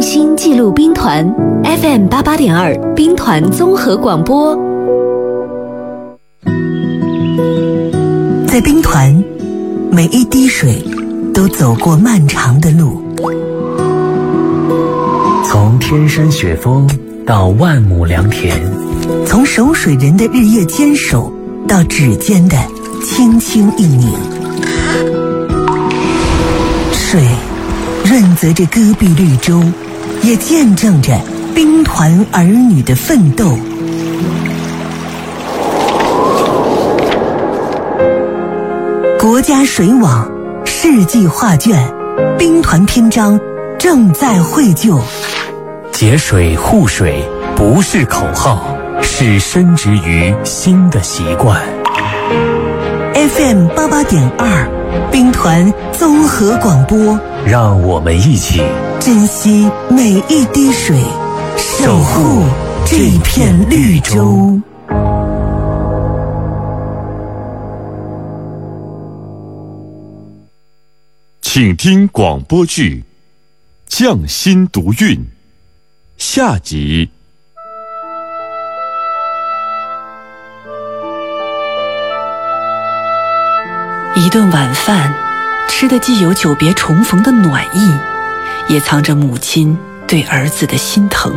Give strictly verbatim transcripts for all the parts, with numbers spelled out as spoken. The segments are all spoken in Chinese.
心记录兵团 F M 八八点二兵团综合广播。 在兵团，每一滴水都走过漫长的路， 从天山雪峰到万亩良田， 从守水人的日夜坚守到指尖的轻轻一拧，水润泽着戈壁绿洲，也见证着兵团儿女的奋斗。国家水网，世纪画卷，兵团篇章正在绘就。 节水护水不是口号，是深植于心的习惯。 F M 八八点二，兵团综合广播， 让我们一起珍惜每一滴水，守护这片绿洲。 请听广播剧《匠心独运》下集。 一顿晚饭，吃的既有久别重逢的暖意，也藏着母亲对儿子的心疼。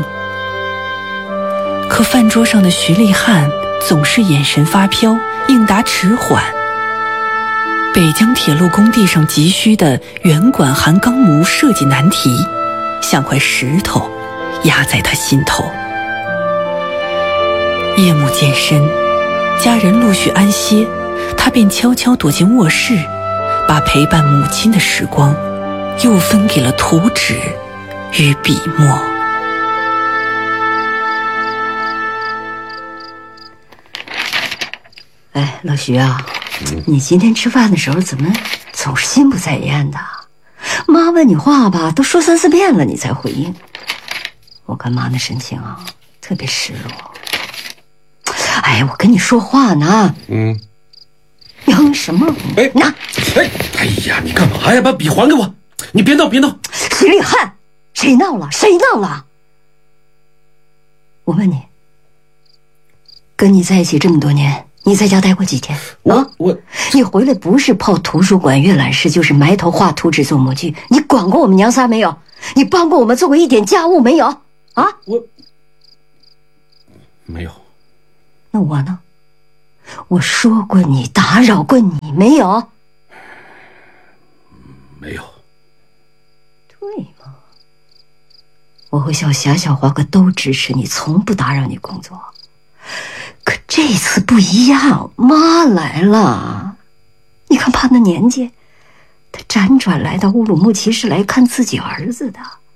可饭桌上的徐立汉总是眼神发飘，应答迟缓。北疆铁路工地上急需的圆管焊钢模设计难题，像块石头压在他心头。夜幕渐深，家人陆续安歇，他便悄悄躲进卧室，把陪伴母亲的时光又分给了图纸与笔墨。 哎，老徐啊，嗯、你今天吃饭的时候怎么总是心不在焉的？妈问你话吧，都说三四遍了你才回应。我看妈那神情啊，特别失落。哎，我跟你说话呢。嗯。嗯什么？ 哎， 拿！ 哎，哎呀，你干嘛呀？把笔还给我！你别闹，别闹！ 徐立汉，谁闹了？谁闹了？我问你，跟你在一起这么多年，你在家待过几天？ 我、 啊、 我， 你回来不是泡图书馆阅览室，就是埋头画图纸做模具。你管过我们娘仨没有？你帮过我们做过一点家务没有？啊？ 我没有。 那我呢？我说过你打扰过你没有？ 没有。 对嘛？我和小霞、小华哥都支持你，从不打扰你工作。可这次不一样，妈来了。你看爸那年纪，他辗转来到乌鲁木齐是来看自己儿子的。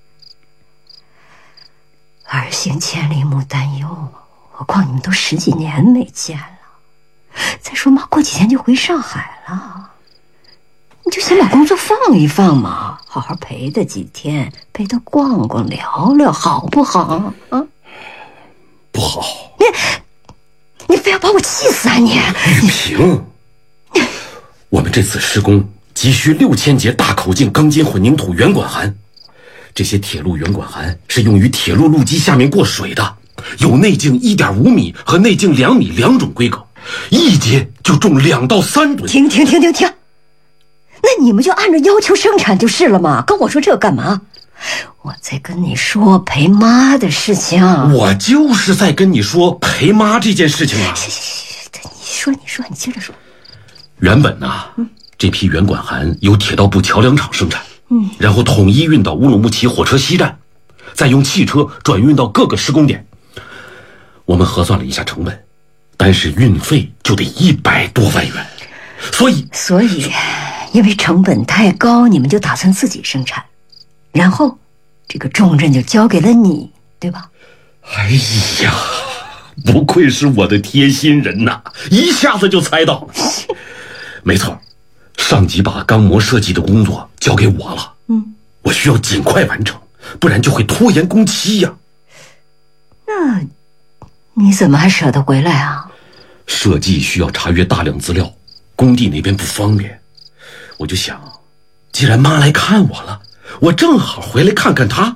儿行千里母担忧，何况你们都十几年没见了。再说妈过几天就回上海了，你就先把工作放一放嘛，好好陪他几天，陪他逛逛聊聊，好不好啊？ 不好。 你你非要把我气死啊你！ 玉萍，我们这次施工急需六千节大口径钢筋混凝土圆管焊，这些铁路圆管焊是用于铁路路基下面过水的，有内径 一点五米和内径两米两种规格，一节就重两到三吨。 停停停停停！那你们就按照要求生产就是了嘛，跟我说这干嘛？我在跟你说陪妈的事情。 我就是在跟你说陪妈这件事情啊。 行行行，你说你说你接着说。 原本呢、啊嗯、这批圆管焊由铁道部桥梁厂生产， 嗯， 然后统一运到乌鲁木齐火车西站，再用汽车转运到各个施工点。我们核算了一下成本，单是运费就得一百多万元，所以所以因为成本太高，你们就打算自己生产，然后这个重任就交给了你，对吧？ 哎呀，不愧是我的贴心人呐，一下子就猜到。没错，上级把钢模设计的工作交给我了，嗯，我需要尽快完成，不然就会拖延工期呀。 那你怎么还舍得回来啊？ 设计需要查阅大量资料，工地那边不方便，我就想，既然妈来看我了，我正好回来看看她，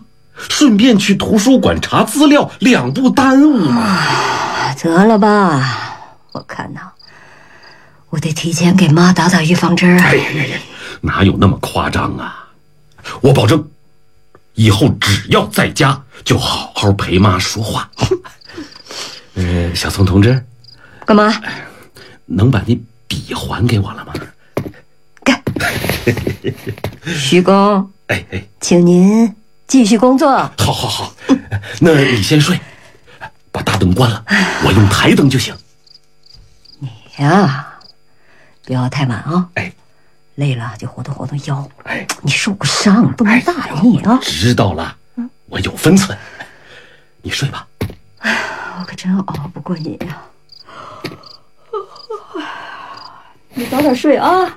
顺便去图书馆查资料，两不耽误嘛。 啊、得了吧，我看呐，我得提前给妈打打预防针。 哎呀呀呀，哪有那么夸张啊？我保证，以后只要在家，就好好陪妈说话。呃，小宋同志， 干嘛？ 能把那笔还给我了吗？ 干。徐公， 哎哎， 请您继续工作。 好好好，那你先睡，把大灯关了，我用台灯就行。 你呀，不要太晚啊。 哎， 累了就活动活动腰。 哎， 你受过伤，不能大意啊。 知道了，我有分寸。你睡吧。 我可真熬不过你呀。你早点睡啊。